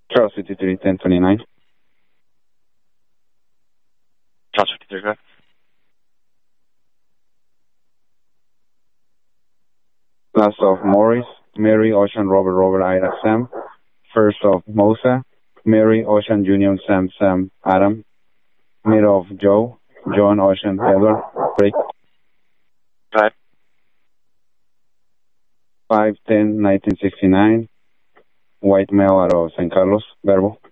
Charles 53, 1029. Charles 53, go ahead. Last of Morris, Mary, Ocean, Robert, Robert, Ida, Sam. First of Mosa, Mary, Ocean, Union, Sam, Sam, Adam. Middle of Joe, John, Ocean, Edward, Rick. Go ahead. 5-10-1969. White male out of San Carlos, Verbo.